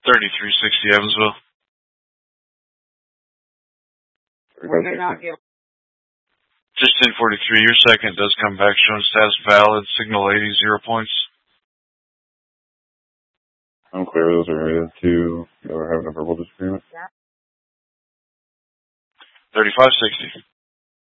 3360 Evansville. Just 1043. Your second does come back showing status valid. Signal 80, 0 points. I'm clear. Those areas too. They were having a verbal disagreement. 3560.